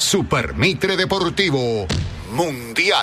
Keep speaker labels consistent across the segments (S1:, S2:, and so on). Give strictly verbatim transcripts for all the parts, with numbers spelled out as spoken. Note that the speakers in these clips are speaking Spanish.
S1: Super Mitre Deportivo Mundial.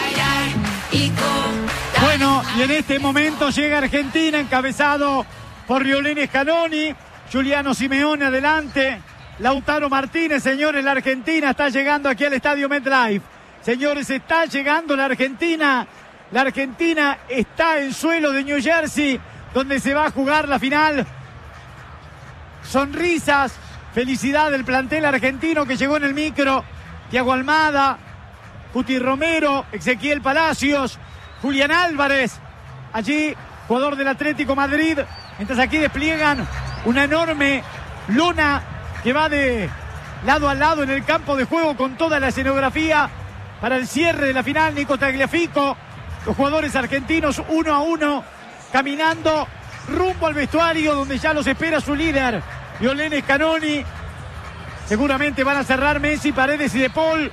S2: Bueno, y en este momento llega Argentina, encabezado por Lionel Scaloni, Giuliano Simeone adelante, Lautaro Martínez. Señores, la Argentina está llegando aquí al estadio MetLife. Señores, está llegando la Argentina. La Argentina está en suelo de New Jersey, donde se va a jugar la final. Sonrisas, felicidad del plantel argentino que llegó en el micro. Thiago Almada, Cuti Romero, Ezequiel Palacios, Julián Álvarez, allí, jugador del Atlético Madrid. Mientras aquí despliegan una enorme lona que va de lado a lado en el campo de juego con toda la escenografía para el cierre de la final. Nico Tagliafico, los jugadores argentinos uno a uno, caminando rumbo al vestuario donde ya los espera su líder, Lionel Scaloni. Seguramente van a cerrar Messi, Paredes y De Paul.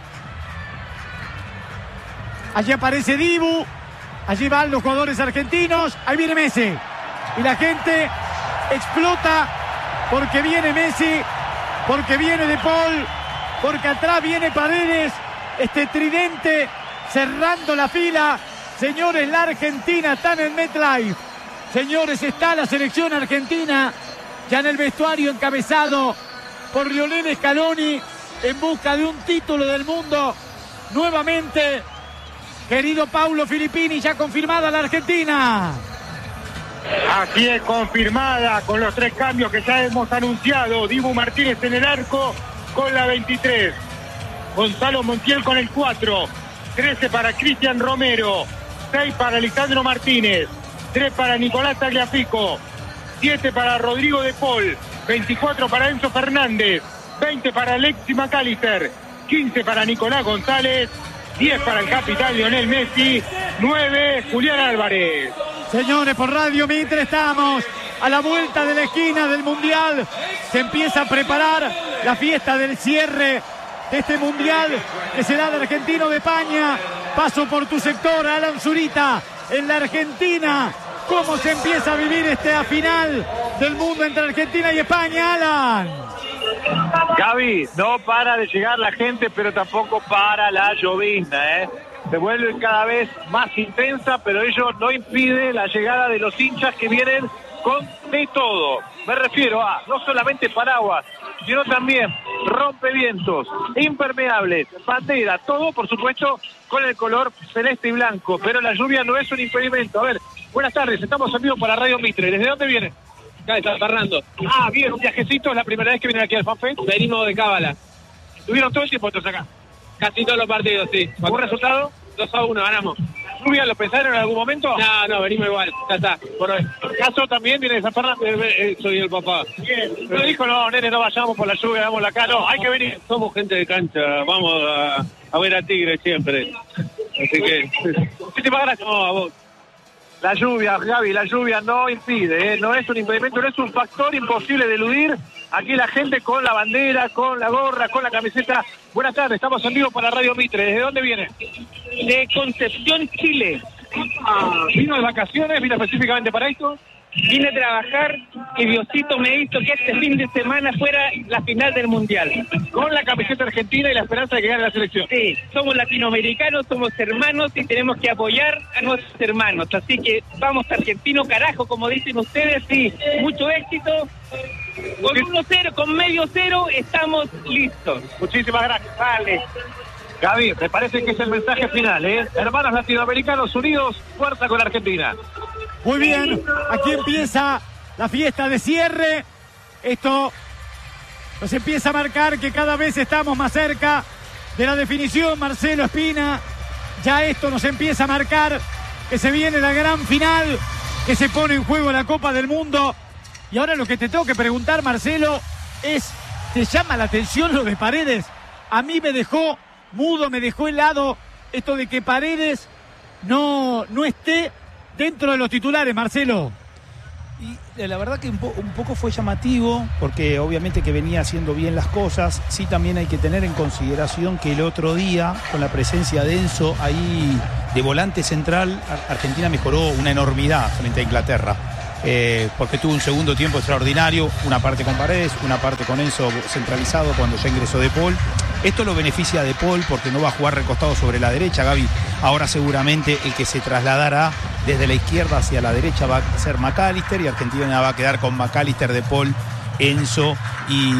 S2: Allí aparece Dibu. Allí van los jugadores argentinos. Ahí viene Messi. Y la gente explota porque viene Messi, porque viene De Paul, porque atrás viene Paredes. Este tridente cerrando la fila. Señores, la Argentina está en el MetLife. Señores, está la selección argentina ya en el vestuario, encabezado por Lionel Scaloni, en busca de un título del mundo. Nuevamente, querido Paulo Filippini, ya confirmada la Argentina.
S3: Así es, confirmada con los tres cambios que ya hemos anunciado. Dibu Martínez en el arco con la veintitrés. Gonzalo Montiel con el cuatro. trece para Cristian Romero. seis para Lisandro Martínez. tres para Nicolás Tagliafico. siete para Rodrigo De Paul. veinticuatro para Enzo Fernández. veinte para Alexis McAllister. quince para Nicolás González. diez para el capitán Lionel Messi. nueve Julián Álvarez.
S2: Señores, por Radio Mitre estamos a la vuelta de la esquina del Mundial. Se empieza a preparar la fiesta del cierre de este Mundial que será de Argentino de España. Paso por tu sector, Alan Zurita, en la Argentina. ¿Cómo se empieza a vivir esta final del mundo entre Argentina y España, Alan?
S4: Gaby, no para de llegar la gente, pero tampoco para la llovizna, ¿eh? Se vuelve cada vez más intensa, pero ello no impide la llegada de los hinchas que vienen con de todo. Me refiero a no solamente paraguas, sino también rompevientos, impermeables, bandera, todo por supuesto con el color celeste y blanco, pero la lluvia no es un impedimento. A ver, buenas tardes, estamos en vivo para Radio Mitre. ¿Desde dónde vienen?
S5: Acá de San Fernando.
S4: Ah, bien, un viajecito, es la primera vez que vienen aquí al FanFest.
S5: Venimos de Cábala.
S4: ¿Tuvieron todo el tiempo entonces acá?
S5: Casi todos los partidos, sí.
S4: ¿Un resultado?
S5: dos a uno, ganamos.
S4: ¿Lluvia lo pensaron en algún momento?
S5: No, no, venimos igual, ya está.
S4: Por hoy. ¿Caso también viene de San Fernando?
S5: Eh, eh, soy el papá.
S4: Bien. No dijo, no, nene, no vayamos por la lluvia, damos la cara. No, hay que venir.
S5: Somos gente de cancha, vamos a, a ver a Tigre siempre. Así que...
S4: Muchísimas gracias.
S5: No, a vos.
S4: La lluvia, Gaby, la lluvia no impide, ¿eh? No es un impedimento, no es un factor imposible de eludir. Aquí la gente con la bandera, con la gorra, con la camiseta. Buenas tardes, estamos en vivo para Radio Mitre. ¿Desde dónde viene?
S5: De Concepción, Chile.
S4: Ah, ¿vino de vacaciones? ¿Vino específicamente para esto?
S5: Vine a trabajar y Diosito me hizo que este fin de semana fuera la final del Mundial.
S4: Con la camiseta argentina y la esperanza de que gane la selección.
S5: Sí, somos latinoamericanos, somos hermanos y tenemos que apoyar a nuestros hermanos. Así que vamos argentino, carajo, como dicen ustedes, sí, mucho éxito. Con uno cero, con medio cero, estamos listos.
S4: Muchísimas gracias.
S5: Vale.
S4: Gaby, me parece que es el mensaje final, ¿eh? Hermanos latinoamericanos unidos, fuerza con Argentina.
S2: Muy bien, aquí empieza la fiesta de cierre. Esto nos empieza a marcar que cada vez estamos más cerca de la definición. Marcelo Espina, ya esto nos empieza a marcar que se viene la gran final, que se pone en juego la Copa del Mundo. Y ahora lo que te tengo que preguntar, Marcelo, es, ¿te llama la atención lo de Paredes? A mí me dejó mudo, me dejó helado esto de que Paredes no, no esté dentro de los titulares, Marcelo.
S6: Y la verdad que un, po- un poco fue llamativo, porque obviamente que venía haciendo bien las cosas. Sí, también hay que tener en consideración que el otro día, con la presencia de Enzo ahí de volante central, Ar- Argentina mejoró una enormidad frente a Inglaterra. Eh, porque tuvo un segundo tiempo extraordinario, una parte con Paredes, una parte con Enzo centralizado cuando ya ingresó De Paul. Esto lo beneficia a De Paul porque no va a jugar recostado sobre la derecha, Gaby. Ahora seguramente el que se trasladará desde la izquierda hacia la derecha va a ser McAllister y Argentina va a quedar con McAllister, De Paul, Enzo y,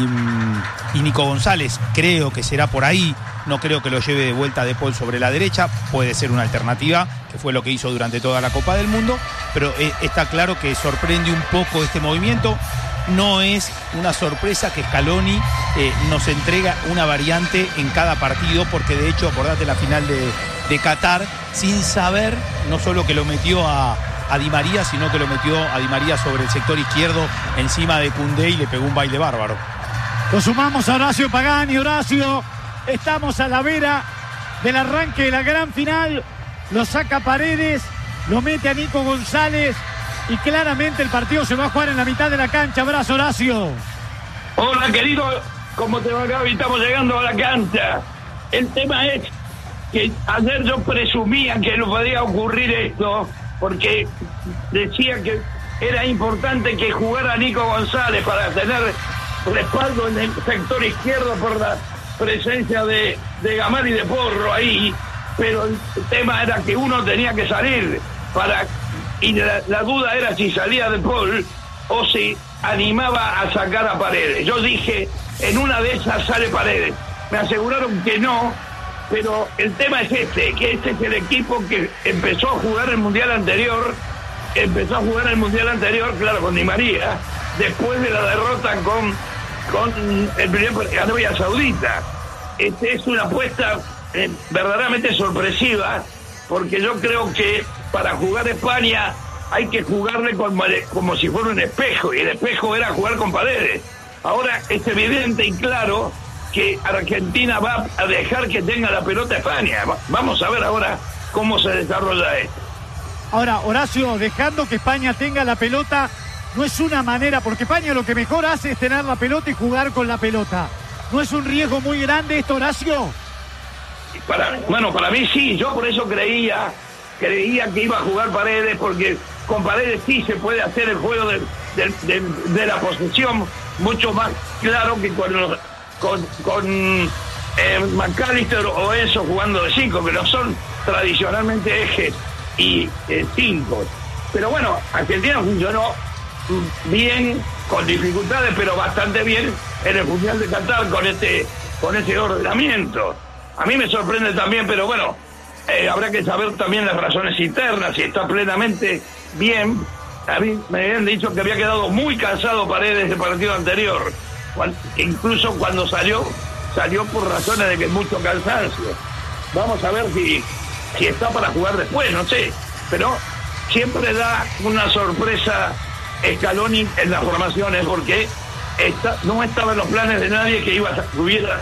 S6: y Nico González. Creo que será por ahí. No creo que lo lleve de vuelta De Paul sobre la derecha. Puede ser una alternativa, que fue lo que hizo durante toda la Copa del Mundo. Pero eh, está claro que sorprende un poco este movimiento. No es una sorpresa que Scaloni eh, nos entrega una variante en cada partido, porque de hecho, acordate la final de, de Qatar, sin saber, no solo que lo metió a, a Di María, sino que lo metió a Di María sobre el sector izquierdo, encima de Koundé, y le pegó un baile bárbaro.
S2: Lo sumamos a Horacio Pagani. Horacio, estamos a la vera del arranque de la gran final. Lo saca Paredes, lo mete a Nico González y claramente el partido se va a jugar en la mitad de la cancha. Abrazo, Horacio.
S7: Hola, querido, ¿cómo te va, Gaby? Estamos llegando a la cancha. El tema es que ayer yo presumía que no podía ocurrir esto, porque decía que era importante que jugara Nico González para tener respaldo en el sector izquierdo por la presencia de, de Gamar y de Porro ahí, pero el tema era que uno tenía que salir para, y la, la duda era si salía De Paul o si animaba a sacar a Paredes. Yo dije, en una de esas sale Paredes. Me aseguraron que no, pero el tema es este, que este es el equipo que empezó a jugar el Mundial anterior, empezó a jugar el Mundial anterior, claro, con Di María, después de la derrota con, con el primer Arabia Saudita. Este es una apuesta eh, verdaderamente sorpresiva, porque yo creo que para jugar España hay que jugarle como, como si fuera un espejo, y el espejo era jugar con Paredes. Ahora es evidente y claro que Argentina va a dejar que tenga la pelota España. Vamos a ver ahora cómo se desarrolla esto.
S2: Ahora, Horacio, dejando que España tenga la pelota no es una manera, porque España lo que mejor hace es tener la pelota y jugar con la pelota. ¿No es un riesgo muy grande esto, Horacio?
S7: Para, bueno, para mí sí, yo por eso creía, creía que iba a jugar Paredes, porque con Paredes sí se puede hacer el juego de, de, de, de la posesión mucho más claro que con, los, con, con eh, McAllister o Enzo jugando de cinco, que no son tradicionalmente ejes y eh, cinco. Pero bueno, Argentina funcionó bien, con dificultades, pero bastante bien en el Mundial de Qatar con este, con este ordenamiento. A mí me sorprende también, pero bueno, eh, habrá que saber también las razones internas, si está plenamente bien. A mí me habían dicho que había quedado muy cansado Paredes del partido anterior, cuando, incluso cuando salió, salió por razones de que mucho cansancio. Vamos a ver si, si está para jugar después, no sé, pero siempre da una sorpresa Scaloni en las formaciones, porque está, no estaba en los planes de nadie que iba a, hubiera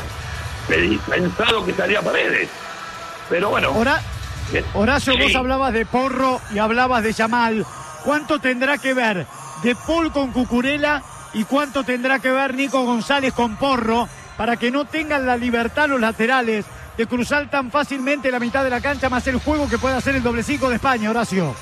S7: pensado que salía Paredes. Pero bueno.
S2: Hora, Horacio,
S7: sí.
S2: Vos hablabas de Porro y hablabas de Yamal. ¿Cuánto tendrá que ver De Paul con Cucurella y cuánto tendrá que ver Nico González con Porro para que no tengan la libertad los laterales de cruzar tan fácilmente la mitad de la cancha, más el juego que puede hacer el doble cinco de España, Horacio?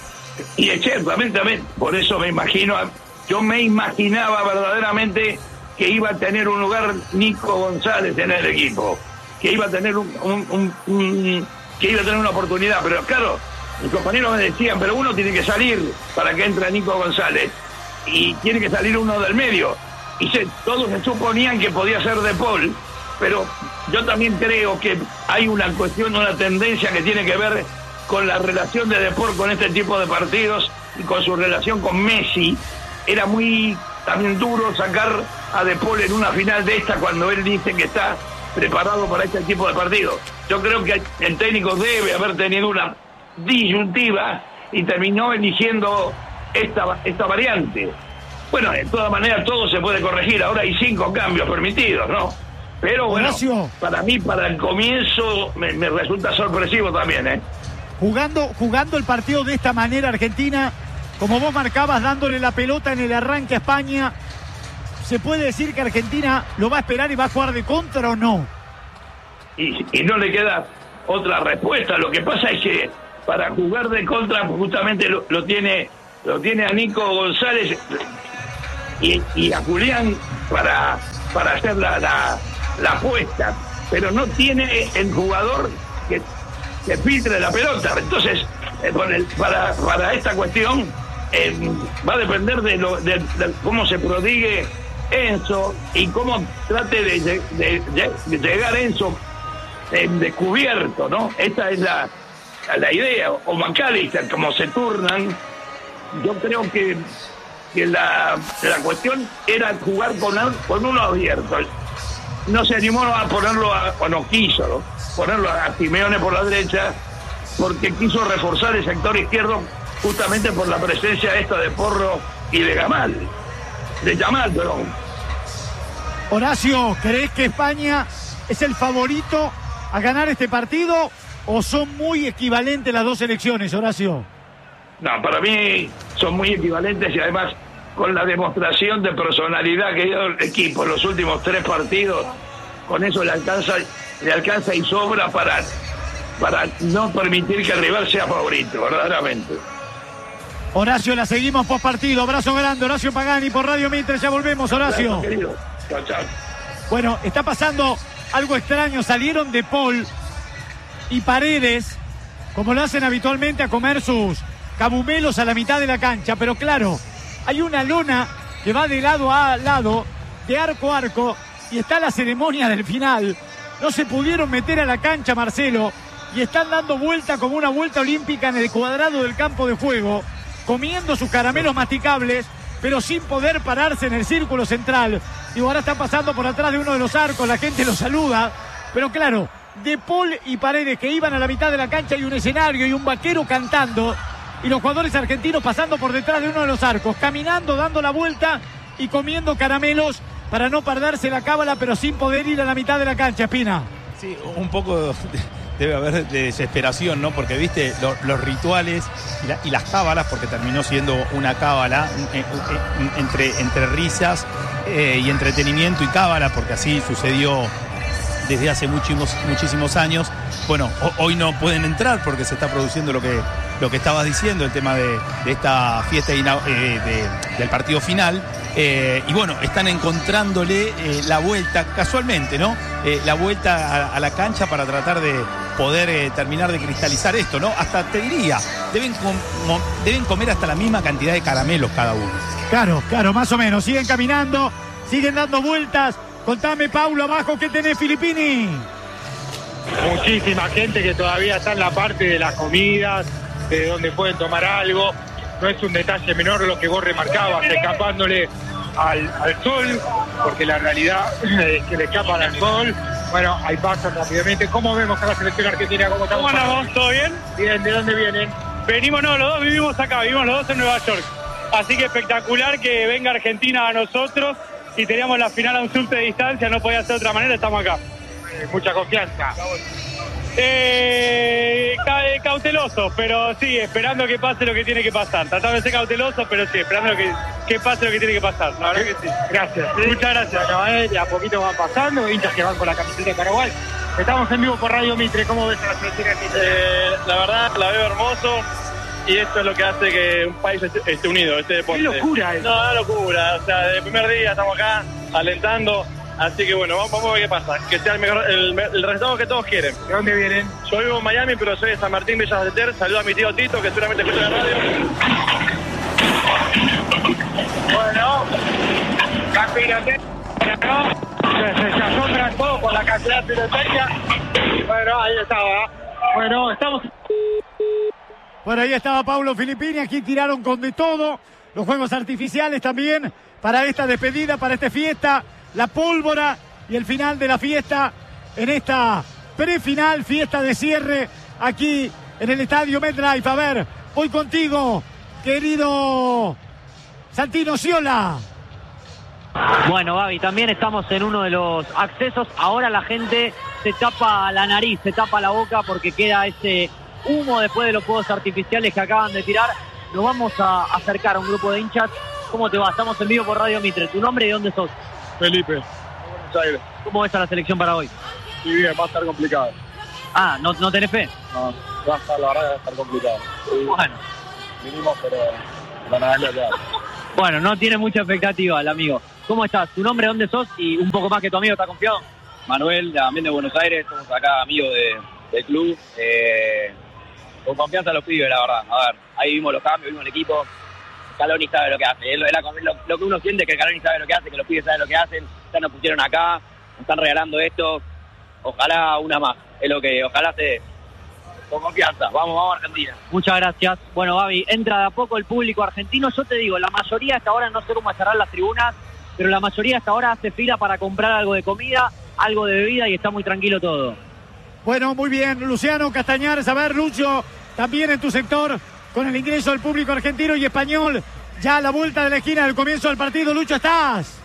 S7: Y ciertamente, por eso me imagino, yo me imaginaba verdaderamente que iba a tener un lugar Nico González en el equipo, que iba a tener un, un, un, un que iba a tener una oportunidad, pero claro, mis compañeros me decían, pero uno tiene que salir para que entre Nico González, y tiene que salir uno del medio, y se, todos se suponían que podía ser De Paul, pero yo también creo que hay una cuestión, una tendencia que tiene que ver con la relación de De Paul con este tipo de partidos y con su relación con Messi. Era muy también duro sacar a De Paul en una final de esta cuando él dice que está preparado para este tipo de partidos. Yo creo que el técnico debe haber tenido una disyuntiva y terminó eligiendo esta, esta variante. Bueno, de todas maneras todo se puede corregir. Ahora hay cinco cambios permitidos, ¿no? Pero bueno, Horacio, para mí, para el comienzo, me, me resulta sorpresivo también, ¿eh?
S2: Jugando, jugando el partido de esta manera, Argentina, como vos marcabas, dándole la pelota en el arranque a España, ¿se puede decir que Argentina lo va a esperar y va a jugar de contra o no?
S7: Y, y no le queda otra respuesta. Lo que pasa es que para jugar de contra justamente lo, lo tiene lo tiene a Nico González y, y a Julián para, para hacer la, la, la apuesta. pero no tiene el jugador que, que filtre la pelota. Entonces, eh, por el, para, para esta cuestión eh, va a depender de, lo, de, de cómo se prodigue Enzo y cómo trate de, de, de, de llegar Enzo en descubierto, ¿no? Esta es la, la idea. O McAllister, como se turnan, yo creo que, que la, la cuestión era jugar con, con uno abierto. No se animó a ponerlo, a, o no quiso, ¿no? Ponerlo a Simeone por la derecha, porque quiso reforzar el sector izquierdo justamente por la presencia esta de Porro y de Gamal. De Yamal, perdón.
S2: Horacio, ¿crees que España es el favorito a ganar este partido o son muy equivalentes las dos selecciones, Horacio?
S7: No, para mí son muy equivalentes y además con la demostración de personalidad que dio el equipo en los últimos tres partidos, con eso le alcanza, le alcanza y sobra para, para no permitir que el rival sea favorito, verdaderamente.
S2: Horacio, la seguimos post partido. Abrazo grande, Horacio Pagani por Radio Mitre. Ya volvemos, Horacio.
S7: Querido. Chao, chao.
S2: Bueno, está pasando algo extraño. Salieron De Paul y Paredes, como lo hacen habitualmente, a comer sus cabumelos a la mitad de la cancha. Pero claro, hay una lona que va de lado a lado, de arco a arco, y está la ceremonia del final. No se pudieron meter a la cancha, Marcelo, y están dando vuelta como una vuelta olímpica en el cuadrado del campo de juego, comiendo sus caramelos masticables, pero sin poder pararse en el círculo central. Y ahora están pasando por atrás de uno de los arcos, la gente los saluda, pero claro, De Paul y Paredes, que iban a la mitad de la cancha, y un escenario y un vaquero cantando, y los jugadores argentinos pasando por detrás de uno de los arcos, caminando, dando la vuelta y comiendo caramelos para no perderse la cábala, pero sin poder ir a la mitad de la cancha, Espina.
S6: Sí, un poco debe haber de desesperación, ¿no? Porque, viste, lo, los rituales y, la, y las cábalas, porque terminó siendo una cábala eh, eh, entre, entre risas eh, y entretenimiento y cábala, porque así sucedió desde hace muchísimos, muchísimos años. Bueno, o, hoy no pueden entrar porque se está produciendo lo que, lo que estabas diciendo, el tema de, de esta fiesta eh, de, del partido final. Eh, y bueno, están encontrándole eh, la vuelta, casualmente, ¿no? Eh, la vuelta a, a la cancha para tratar de poder eh, terminar de cristalizar esto, ¿no? Hasta te diría, deben, com deben comer hasta la misma cantidad de caramelos cada uno.
S2: Claro, claro, más o menos. Siguen caminando, siguen dando vueltas. Contame, Paulo, abajo, ¿qué tenés, Filippini?
S3: Muchísima gente que todavía está en la parte de las comidas, de donde pueden tomar algo. No es un detalle menor lo que vos remarcabas, escapándole al, al sol, porque la realidad es que le escapan al sol. Bueno, ahí pasan rápidamente. ¿Cómo vemos a la selección argentina? ¿Cómo estamos?
S8: ¿Cómo andamos? ¿Todo bien?
S3: Bien, ¿de dónde vienen?
S8: Venimos, no, los dos vivimos acá, vivimos los dos en Nueva York. Así que espectacular que venga Argentina a nosotros. Y teníamos la final a un subte de distancia, no podía ser de otra manera, estamos acá.
S3: Eh, mucha confianza.
S8: Eh, ca cautelosos, pero sí, esperando que pase lo que tiene que pasar. Tratando de ser cautelosos, pero sí, esperando que, que pase lo que tiene que pasar. La verdad que sí.
S3: Gracias. ¿Sí?
S8: Muchas gracias.
S3: Bueno, eh, de a poquito van pasando, hinchas que van con la camiseta de Paraguay. Estamos en vivo por Radio Mitre. ¿Cómo ves a la selección argentina?
S8: Eh, la verdad, la veo hermoso. Y esto es lo que hace que un país esté unido, este deporte.
S3: ¡Qué locura eso!
S8: No, no locura. O sea, desde el primer día estamos acá, alentando. Así que bueno, vamos, vamos a ver qué pasa. Que sea el, mejor, el, el resultado que todos quieren.
S3: ¿De dónde vienen?
S8: Yo vivo en Miami, pero soy de San Martín, Villas del Ter. Saludo a mi tío Tito, que seguramente escucha la radio.
S3: Bueno, campeonato. Se, se asombran todos con la cantidad de pirotecnia. Bueno, ahí estaba. Bueno, estamos...
S2: Bueno, ahí estaba Paulo Filippini. Aquí tiraron con de todo. Los juegos artificiales también para esta despedida, para esta fiesta. La pólvora y el final de la fiesta en esta prefinal, fiesta de cierre aquí en el estadio MetLife. A ver, voy contigo, querido Santino Sciola.
S9: Bueno, Gaby, también estamos en uno de los accesos. Ahora la gente se tapa la nariz, se tapa la boca porque queda ese humo después de los fuegos artificiales que acaban de tirar. Nos vamos a acercar a un grupo de hinchas. ¿Cómo te va? Estamos en vivo por Radio Mitre. ¿Tu nombre y de dónde sos?
S8: Felipe, Buenos Aires.
S9: ¿Cómo ves a la selección para hoy?
S8: Sí, bien, va a estar complicado.
S9: Ah, ¿no, no tenés fe?
S8: No, va a estar, la verdad que va a estar complicado. Sí,
S9: bueno.
S8: Vinimos, pero van a darle ya.
S9: Bueno, no tiene mucha expectativa el amigo. ¿Cómo estás? ¿Tu nombre, dónde sos? Y un poco más que tu amigo, ¿está confiado?
S10: Manuel, también de Buenos Aires, somos acá amigos de, del club. Eh, con confianza a los pibes, la verdad. A ver, ahí vimos los cambios, vimos el equipo. Scaloni sabe lo que hace. Lo, lo, lo que uno siente es que Scaloni sabe lo que hace, que los pibes saben lo que hacen. Ya nos pusieron acá, nos están regalando esto. Ojalá una más. Es lo que, ojalá se... Con confianza. Vamos, vamos a Argentina.
S9: Muchas gracias. Bueno, Gaby, entra de a poco el público argentino. Yo te digo, la mayoría hasta ahora, no sé cómo cerrar las tribunas, pero la mayoría hasta ahora hace fila para comprar algo de comida, algo de bebida y está muy tranquilo todo.
S2: Bueno, muy bien, Luciano Castañares. A ver, Lucho, también en tu sector, con el ingreso del público argentino y español, ya a la vuelta de la esquina del comienzo del partido. Lucho, ¿estás?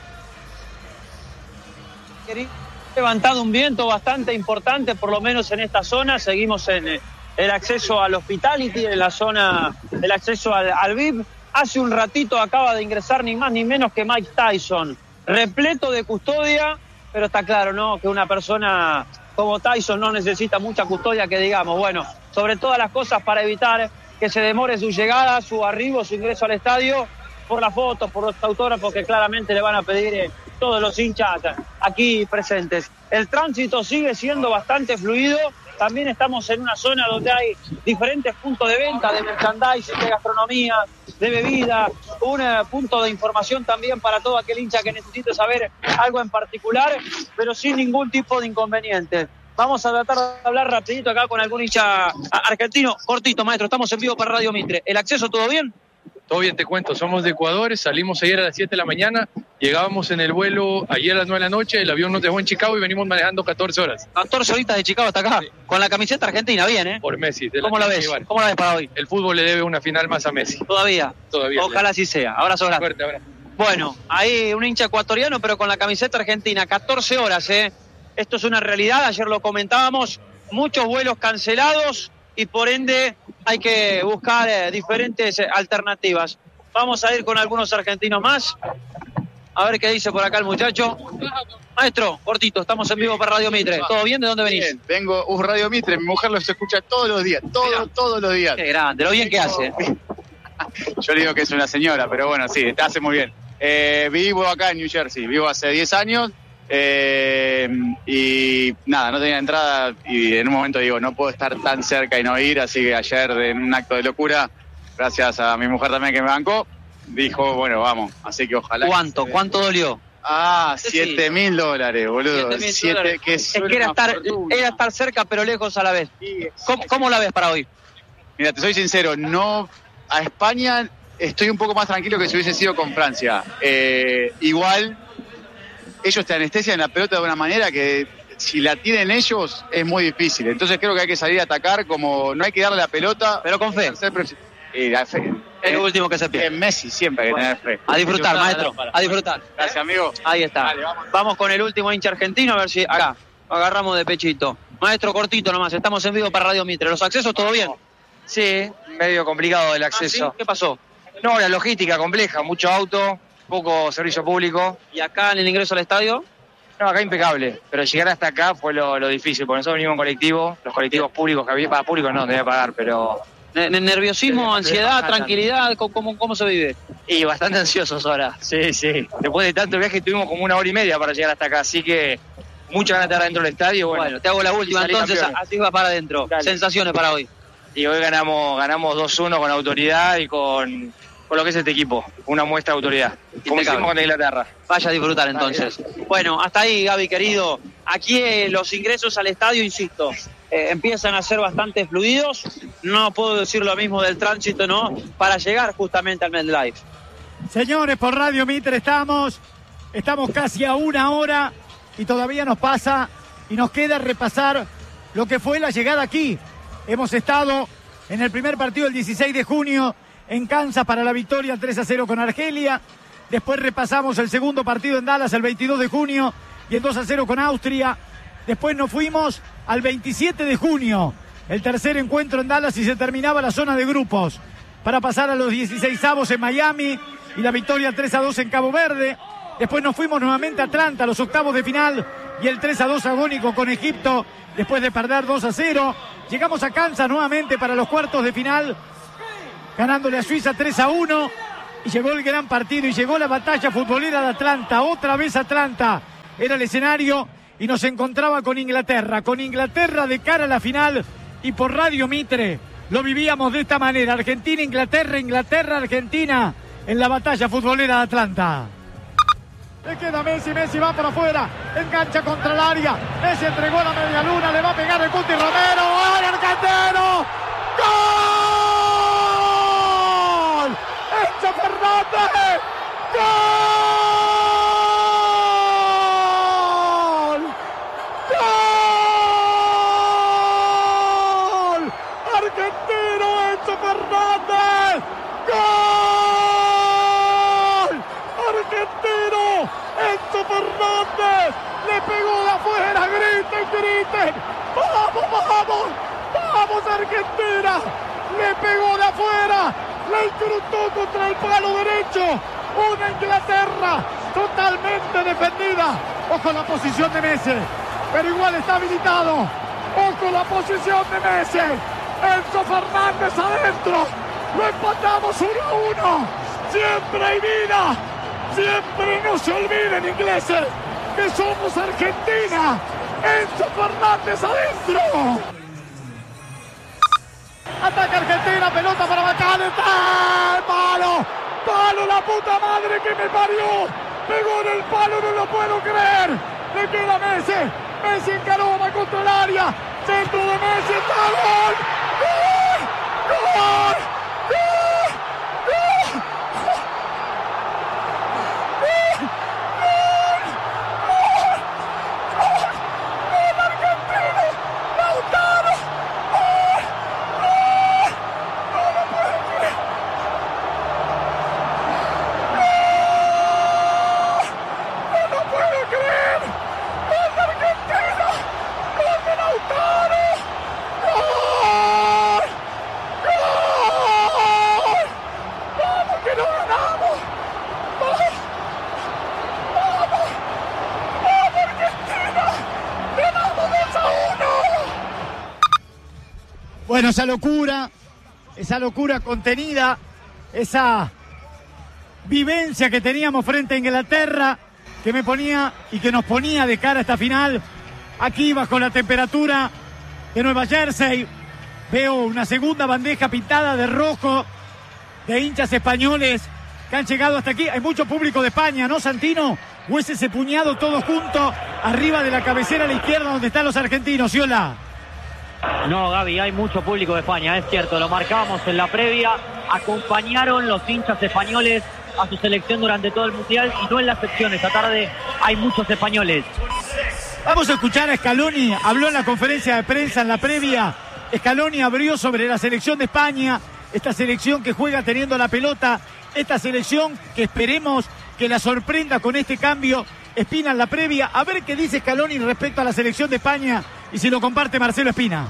S11: Levantado un viento bastante importante, por lo menos en esta zona. Seguimos en el acceso al Hospitality, en la zona del acceso al, al V I P. Hace un ratito acaba de ingresar ni más ni menos que Mike Tyson, repleto de custodia, pero está claro, ¿no?, que una persona como Tyson no necesita mucha custodia, que digamos. Bueno, sobre todas las cosas para evitar que se demore su llegada, su arribo, su ingreso al estadio, por las fotos, por los autógrafos que claramente le van a pedir eh, todos los hinchas aquí presentes. El tránsito sigue siendo bastante fluido. También estamos en una zona donde hay diferentes puntos de venta, de merchandising, de gastronomía, de bebida, un eh, punto de información también para todo aquel hincha que necesite saber algo en particular, pero sin ningún tipo de inconveniente. Vamos a tratar de hablar rapidito acá con algún hincha argentino. Cortito, maestro, estamos en vivo para Radio Mitre. ¿El acceso todo bien?
S12: Todo bien, te cuento, somos de Ecuador, salimos ayer a las siete de la mañana, llegábamos en el vuelo ayer a las nueve de la noche, el avión nos dejó en Chicago y venimos manejando catorce horas.
S11: catorce horitas de Chicago hasta acá, sí. Con la camiseta argentina, bien, ¿eh?
S12: Por Messi.
S11: ¿Cómo la ves? ¿Cómo la ves para hoy?
S12: El fútbol le debe una final más a Messi.
S11: ¿Todavía?
S12: Todavía.
S11: Ojalá así sea. Abrazo grande.
S12: Fuerte, abrazo.
S11: Bueno, ahí un hincha ecuatoriano, pero con la camiseta argentina, catorce horas, ¿eh? Esto es una realidad, ayer lo comentábamos, muchos vuelos cancelados y por ende hay que buscar eh, diferentes eh, alternativas. Vamos a ir con algunos argentinos más. A ver qué dice por acá el muchacho. Maestro, cortito, estamos en vivo para Radio Mitre. ¿Todo bien? ¿De dónde venís?
S13: Bien, vengo, uh, Radio Mitre, mi mujer los escucha todos los días, todos, todos los días.
S11: Qué grande, lo bien que hace.
S13: Yo le digo que es una señora, pero bueno, sí, te hace muy bien. Eh, vivo acá en New Jersey, vivo hace diez años eh, y nada, no tenía entrada y en un momento digo, no puedo estar tan cerca y no ir, así que ayer en un acto de locura, gracias a mi mujer también que me bancó, dijo, bueno, vamos, así que ojalá.
S11: ¿Cuánto? Que... ¿Cuánto dolió?
S13: Ah, siete mil dólares, boludo.
S11: Siete mil siete, dólares. Que es que era estar, era estar cerca pero lejos a la vez. ¿Cómo, ¿Cómo la ves para hoy?
S13: Mira, te soy sincero, no a España estoy un poco más tranquilo que si hubiese sido con Francia. Eh, igual, ellos te anestesian la pelota de una manera que si la tienen ellos es muy difícil. Entonces creo que hay que salir a atacar, como no hay que darle la pelota.
S11: Pero con fe.
S13: Y la fe.
S11: Es lo último que se pierde.
S13: En Messi siempre hay que tener fe.
S11: A disfrutar, maestro. A disfrutar.
S13: Gracias, amigo.
S11: Ahí está. Dale, vamos. Vamos con el último hincha argentino, a ver si acá agarramos de pechito. Maestro, cortito nomás. Estamos en vivo para Radio Mitre. ¿Los accesos todo bien?
S14: Sí, medio complicado el acceso.
S11: ¿Ah, sí? ¿Qué pasó?
S14: No, la logística compleja. Mucho auto, poco servicio público.
S11: ¿Y acá en el ingreso al estadio?
S14: No, acá impecable. Pero llegar hasta acá fue lo, lo difícil. Porque nosotros venimos en colectivo. Los colectivos públicos que había, para públicos no, debía pagar, pero...
S11: ¿Nerviosismo, ansiedad, tranquilidad? ¿Cómo, ¿Cómo se vive?
S14: Y bastante ansiosos ahora, sí, sí. Después de tanto viaje tuvimos como una hora y media para llegar hasta acá, así que mucha ganas de estar dentro del estadio. Bueno,
S11: bueno te hago la última, entonces campeones. Así va para adentro. Dale. Sensaciones para hoy.
S14: Y hoy ganamos ganamos dos uno con autoridad y con, con lo que es este equipo, una muestra de autoridad, como hicimos contra Inglaterra.
S11: Vaya a disfrutar entonces. Dale. Bueno, hasta ahí, Gaby, querido. Aquí eh, los ingresos al estadio, insisto, Eh, empiezan a ser bastante fluidos. No puedo decir lo mismo del tránsito, ¿no? Para llegar justamente al MetLife.
S2: Señores, por Radio Mitre estamos, estamos casi a una hora y todavía nos pasa y nos queda repasar lo que fue la llegada aquí. Hemos estado en el primer partido el dieciséis de junio en Kansas para la victoria tres a cero con Argelia. Después repasamos el segundo partido en Dallas el veintidós de junio y el dos a cero con Austria. Después nos fuimos al veintisiete de junio, el tercer encuentro en Dallas y se terminaba la zona de grupos para pasar a los dieciseisavos en Miami y la victoria tres a dos en Cabo Verde. Después nos fuimos nuevamente a Atlanta a los octavos de final y el tres a dos agónico con Egipto después de perder dos a cero. Llegamos a Kansas nuevamente para los cuartos de final, ganándole a Suiza tres a uno y llegó el gran partido y llegó la batalla futbolera de Atlanta. Otra vez Atlanta era el escenario y nos encontraba con Inglaterra, con Inglaterra de cara a la final, y por Radio Mitre lo vivíamos de esta manera: Argentina, Inglaterra, Inglaterra, Argentina en la batalla futbolera de Atlanta. Le queda Messi, Messi va por afuera, engancha contra el área, Messi entregó la media luna, le va a pegar el Cuti Romero, ¡gol argentino! ¡Gol! ¡Enzo Fernández! ¡Gol! ¡Gol! ¡Argentino Enzo Fernández! ¡Gol! ¡Argentino Enzo Fernández! ¡Le pegó de afuera! ¡Griten, griten! ¡Vamos, vamos! ¡Vamos, Argentina! ¡Le pegó de afuera! ¡Le incrustó contra el palo derecho! ¡Una Inglaterra totalmente defendida! ¡Ojo la posición de Messi! Pero igual está habilitado. ¡Ojo la posición de Messi! ¡Enzo Fernández adentro! ¡Lo empatamos uno a uno! ¡Siempre hay vida! ¡Siempre no se olviden, ingleses, que somos Argentina! ¡Enzo Fernández adentro! Ataca Argentina, pelota para Bacaleta, palo, palo, la puta madre que me parió, pegó en el palo, no lo puedo creer, le queda Messi, Messi encaró, va contra el área, centro de Messi, está gol, gol, gol, gol, gol, gol, gol, Argentino, Lautaro. Bueno, esa locura, esa locura contenida, esa vivencia que teníamos frente a Inglaterra, que me ponía y que nos ponía de cara a esta final, aquí bajo la temperatura de Nueva Jersey, veo una segunda bandeja pintada de rojo de hinchas españoles que han llegado hasta aquí. Hay mucho público de España, ¿no, Santino? ¿O es ese puñado todo junto arriba de la cabecera a la izquierda donde están los argentinos? ¿Sí, hola?
S9: No, Gaby, hay mucho público de España, es cierto, lo marcábamos en la previa, acompañaron los hinchas españoles a su selección durante todo el Mundial y no en las secciones, esta tarde hay muchos españoles.
S2: Vamos a escuchar a Scaloni, habló en la conferencia de prensa en la previa, Scaloni abrió sobre la selección de España, esta selección que juega teniendo la pelota, esta selección que esperemos que la sorprenda con este cambio. Espina en la previa, a ver qué dice Scaloni respecto a la selección de España y si lo comparte Marcelo Espina.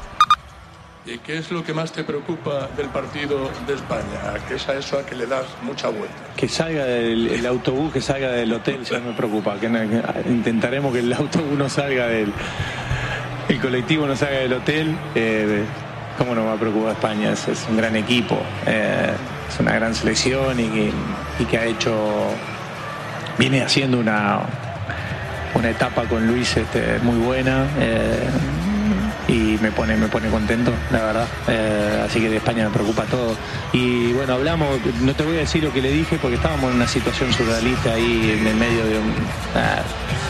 S15: ¿Y qué es lo que más te preocupa del partido de España? ¿Qué es a eso a que le das mucha vuelta?
S16: Que salga el, el autobús, que salga del hotel, ya me preocupa. Que, no, que intentaremos que el autobús no salga del... el colectivo no salga del hotel. Eh, ¿Cómo no me va a preocupar España? Es, es un gran equipo, eh, es una gran selección y que, y que ha hecho... viene haciendo una, una etapa con Luis este, muy buena eh, y me pone, me pone contento, la verdad. Eh, así que de España me preocupa todo. Y bueno, hablamos, no te voy a decir lo que le dije porque estábamos en una situación surrealista ahí en el medio de un... Ah,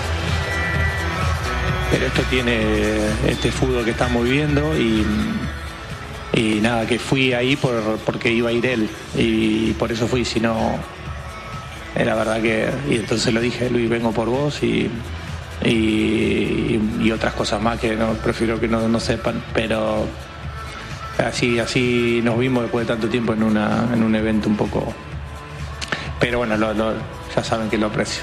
S16: pero esto tiene este fútbol que estamos viviendo y, y nada, que fui ahí por, porque iba a ir él y por eso fui, si no... La verdad que, y entonces lo dije, Luis, vengo por vos y, y, y otras cosas más que no, prefiero que no, no sepan, pero así, así nos vimos después de tanto tiempo en, una, en un evento un poco, pero bueno, lo, lo, ya saben que lo aprecio.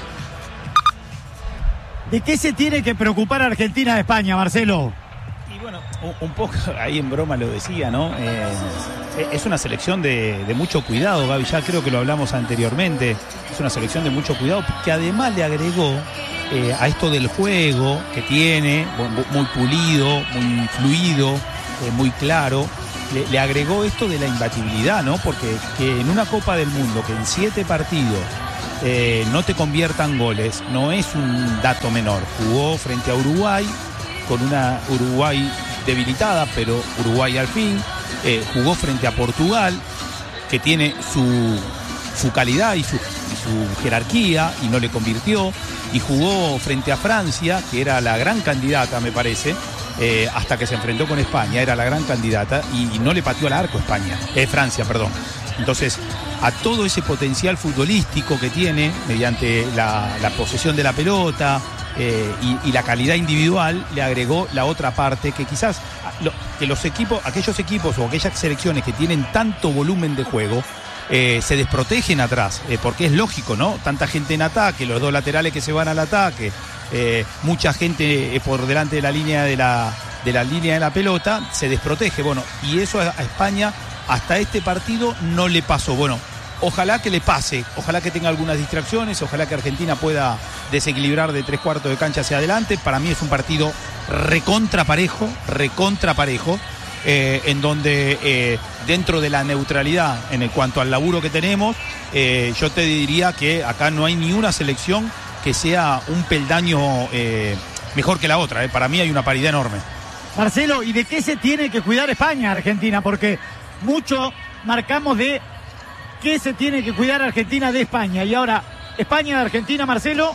S2: ¿De qué se tiene que preocupar Argentina de España, Marcelo?
S6: Y bueno, un, un poco ahí en broma lo decía, ¿no? Eh, es una selección de, de mucho cuidado, Gaby, ya creo que lo hablamos anteriormente. Es una selección de mucho cuidado que además le agregó eh, a esto del juego que tiene, muy pulido, muy fluido, eh, muy claro. Le, le agregó esto de la imbatibilidad, ¿no? Porque que en una Copa del Mundo, que en siete partidos eh, no te conviertan goles no es un dato menor. Jugó frente a Uruguay, con una Uruguay debilitada, pero Uruguay al fin. Eh, jugó frente a Portugal, que tiene su, su calidad y su, y su jerarquía, y no le convirtió. Y jugó frente a Francia, que era la gran candidata, me parece, eh, hasta que se enfrentó con España, era la gran candidata, y, y no le pateó al arco España, eh, Francia, perdón. Entonces, a todo ese potencial futbolístico que tiene, mediante la, la posesión de la pelota eh, y, y la calidad individual, le agregó la otra parte que quizás lo, que los equipos, aquellos equipos o aquellas selecciones que tienen tanto volumen de juego, eh, se desprotegen atrás, eh, porque es lógico, ¿no? Tanta gente en ataque, los dos laterales que se van al ataque, eh, mucha gente eh, por delante de la línea de la, de la línea de la pelota, se desprotege. Bueno, y eso a, a España hasta este partido no le pasó. Bueno, ojalá que le pase, ojalá que tenga algunas distracciones, ojalá que Argentina pueda desequilibrar de tres cuartos de cancha hacia adelante. Para mí es un partido recontra parejo, recontra parejo, eh, en donde eh, dentro de la neutralidad en el cuanto al laburo que tenemos, eh, yo te diría que acá no hay ni una selección que sea un peldaño eh, mejor que la otra. Eh. Para mí hay una paridad enorme.
S2: Marcelo, ¿y de qué se tiene que cuidar España, Argentina? Porque mucho marcamos de qué se tiene que cuidar Argentina de España. Y ahora, España de Argentina, Marcelo.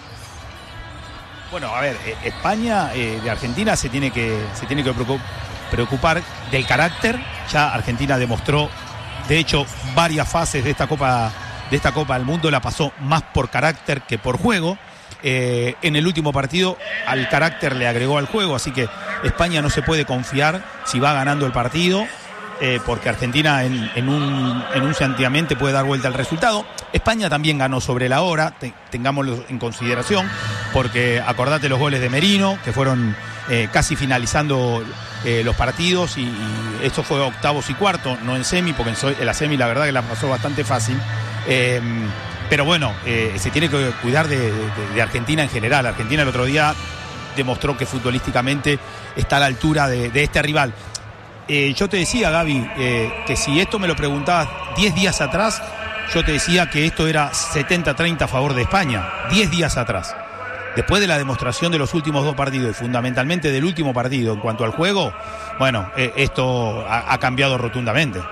S6: Bueno, a ver, eh, España eh, de Argentina se tiene que, se tiene que preocupar del carácter. Ya Argentina demostró, de hecho, varias fases de esta Copa, de esta Copa del Mundo la pasó más por carácter que por juego. Eh, en el último partido al carácter le agregó al juego, así que España no se puede confiar si va ganando el partido. Eh, porque Argentina en, en, un, en un santiamente puede dar vuelta al resultado. España también ganó sobre la hora, te, tengámoslo en consideración, porque acordate los goles de Merino, que fueron eh, casi finalizando eh, los partidos, y, y esto fue octavos y cuarto, no en semi, porque en, en la semi la verdad que la pasó bastante fácil. Eh, pero bueno, eh, se tiene que cuidar de, de, de Argentina en general. Argentina el otro día demostró que futbolísticamente está a la altura de, de este rival. Eh, yo te decía, Gaby, eh, que si esto me lo preguntabas diez días atrás, yo te decía que esto era setenta treinta a favor de España, diez días atrás. Después de la demostración de los últimos dos partidos y fundamentalmente del último partido en cuanto al juego, bueno, eh, esto ha, ha cambiado rotundamente.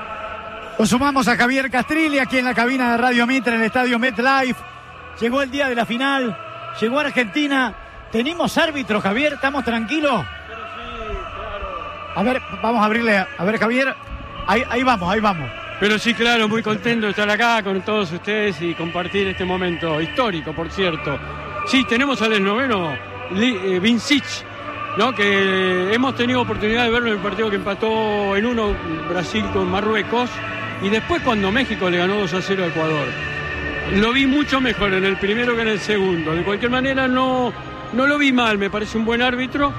S2: Lo sumamos a Javier Castrilli aquí en la cabina de Radio Mitre en el estadio MetLife. Llegó el día de la final, llegó Argentina. ¿Tenemos árbitro, Javier? ¿Estamos tranquilos? A ver, vamos a abrirle, a ver, Javier, ahí, ahí vamos, ahí vamos.
S17: Pero sí, claro, muy contento de estar acá con todos ustedes y compartir este momento histórico, por cierto. Sí, tenemos al esloveno eh, Vincic, ¿no? Que hemos tenido oportunidad de verlo en el partido que empató en uno Brasil con Marruecos, y después cuando México le ganó dos a cero a Ecuador. Lo vi mucho mejor en el primero que en el segundo. De cualquier manera, no, no lo vi mal, me parece un buen árbitro.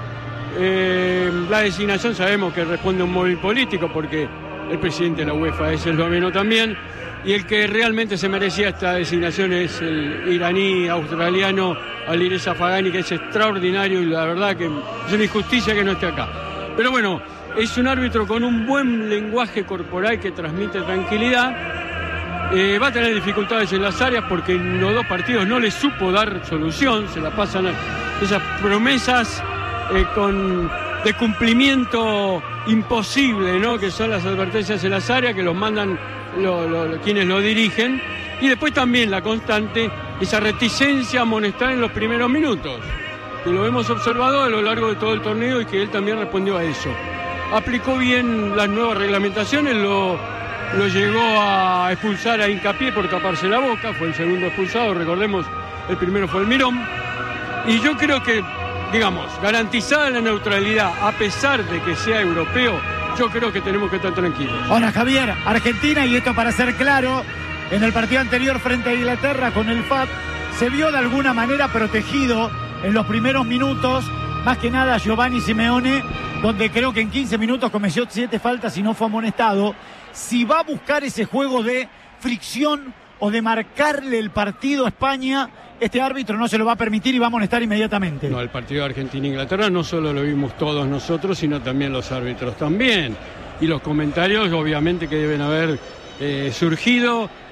S17: Eh, la designación sabemos que responde a un móvil político, porque el presidente de la UEFA es esloveno también, y el que realmente se merecía esta designación es el iraní australiano Alireza Fagani, que es extraordinario, y la verdad que es una injusticia que no esté acá. Pero bueno, es un árbitro con un buen lenguaje corporal que transmite tranquilidad. Eh, va a tener dificultades en las áreas porque en los dos partidos no le supo dar solución, se la pasan esas promesas Eh, con de cumplimiento imposible, ¿no? Que son las advertencias en las áreas que los mandan lo, lo, quienes lo dirigen, y después también la constante, esa reticencia a amonestar en los primeros minutos, que lo hemos observado a lo largo de todo el torneo y que él también respondió a eso. Aplicó bien las nuevas reglamentaciones, lo, lo llegó a expulsar a Hincapié por taparse la boca, fue el segundo expulsado, recordemos, el primero fue el Mirón, y yo creo que, digamos, garantizada la neutralidad, a pesar de que sea europeo, yo creo que tenemos que estar tranquilos.
S2: Ahora, Javier, Argentina, y esto para ser claro, en el partido anterior frente a Inglaterra con el F A B, se vio de alguna manera protegido en los primeros minutos, más que nada Giovanni Simeone, donde creo que en quince minutos cometió siete faltas y no fue amonestado. Si va a buscar ese juego de fricción o de marcarle el partido a España, este árbitro no se lo va a permitir y va a amonestar inmediatamente.
S17: No, el partido de Argentina-Inglaterra no solo lo vimos todos nosotros, sino también los árbitros también. Y los comentarios, obviamente, que deben haber eh, surgido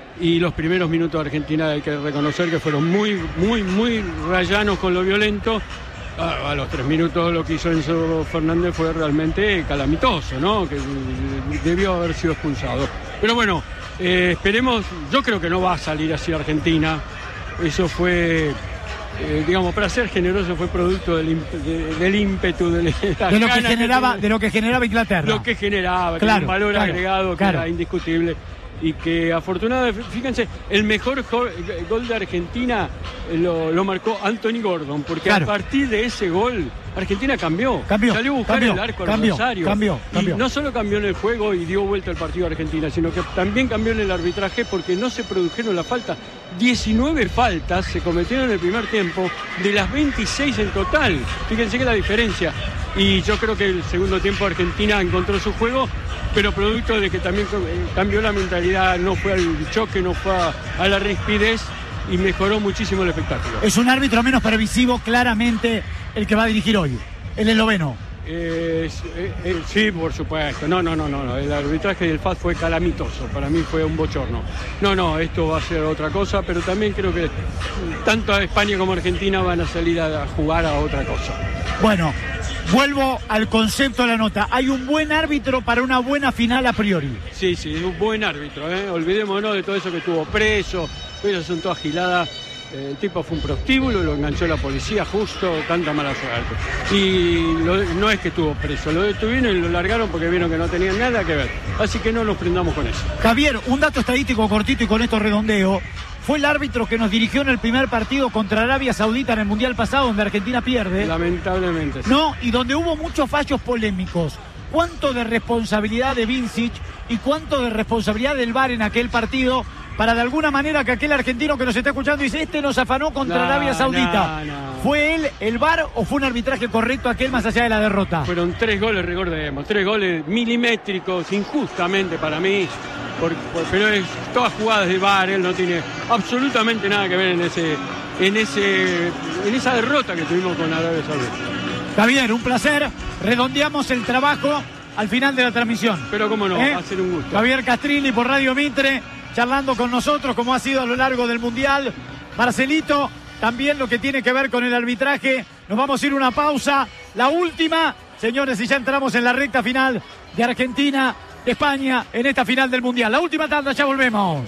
S17: y los primeros minutos de Argentina hay que reconocer que fueron muy, muy, muy rayanos con lo violento. A, a los tres minutos lo que hizo Enzo Fernández fue realmente calamitoso, ¿no? Que debió haber sido expulsado. Pero bueno, eh, esperemos, yo creo que no va a salir así Argentina. Eso fue... Eh, digamos, para ser generoso, fue producto del, imp de, del ímpetu de,
S2: de lo que generaba
S17: que
S2: de lo que generaba Inglaterra,
S17: lo que generaba,
S2: claro,
S17: que un valor
S2: claro,
S17: agregado que
S2: claro.
S17: era indiscutible y que afortunadamente, fíjense, el mejor gol de Argentina lo, lo marcó Anthony Gordon, porque claro. a partir de ese gol Argentina cambió,
S2: cambió
S17: salió a buscar
S2: cambió,
S17: el arco al
S2: cambió,
S17: adversario
S2: cambió, cambió.
S17: Y no solo cambió en el juego y dio vuelta al partido de Argentina, sino que también cambió en el arbitraje porque no se produjeron las faltas. diecinueve faltas se cometieron en el primer tiempo de las veintiséis en total. Fíjense que la diferencia. Y yo creo que el segundo tiempo Argentina encontró su juego, pero producto de que también cambió la mentalidad, no fue al choque, no fue a, a la rispidez y mejoró muchísimo el espectáculo.
S2: Es un árbitro menos previsivo, claramente, el que va a dirigir hoy, el esloveno.
S17: Eh, eh, eh, sí, por supuesto. No, no, no, no, no. El arbitraje del F A D fue calamitoso. Para mí fue un bochorno. No, no, esto va a ser otra cosa, pero también creo que tanto España como Argentina van a salir a jugar a otra cosa.
S2: Bueno, vuelvo al concepto de la nota. Hay un buen árbitro para una buena final a priori.
S17: Sí, sí, un buen árbitro, ¿eh? Olvidémonos de todo eso que estuvo preso. Esas son todas giladas. El tipo fue un prostíbulo, lo enganchó la policía justo, tanta mala suerte. Y lo, no es que estuvo preso, lo detuvieron y lo largaron porque vieron que no tenían nada que ver. Así que no nos prendamos con eso.
S2: Javier, un dato estadístico cortito y con esto redondeo. Fue el árbitro que nos dirigió en el primer partido contra Arabia Saudita en el Mundial pasado, donde Argentina pierde.
S17: Lamentablemente. Sí.
S2: No, y donde hubo muchos fallos polémicos. ¿Cuánto de responsabilidad de Vincic y cuánto de responsabilidad del V A R en aquel partido? Para de alguna manera que aquel argentino que nos está escuchando dice, este nos afanó contra
S17: no,
S2: Arabia Saudita.
S17: No, no.
S2: ¿Fue él el V A R o fue un arbitraje correcto aquel más allá de la derrota?
S17: Fueron tres goles, recordemos, tres goles milimétricos, injustamente para mí, por, por, pero es todas jugadas de V A R, él no tiene absolutamente nada que ver en ese, en ese, en esa derrota que tuvimos con Arabia Saudita.
S2: Javier, un placer. Redondeamos el trabajo al final de la transmisión.
S17: Pero cómo no, ¿Eh? va a ser un gusto.
S2: Javier Castrilli por Radio Mitre, charlando con nosotros como ha sido a lo largo del Mundial. Marcelito, también lo que tiene que ver con el arbitraje. Nos vamos a ir a una pausa, la última, señores, y ya entramos en la recta final de Argentina, de España, en esta final del Mundial. La última tanda, ya volvemos.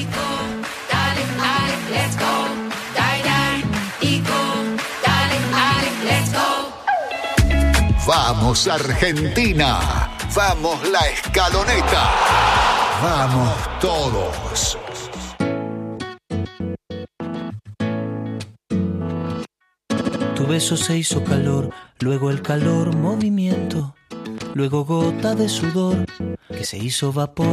S1: Vamos Argentina, vamos la escaloneta, vamos todos.
S18: Tu beso se hizo calor, luego el calor movimiento, luego gota de sudor que se hizo vapor.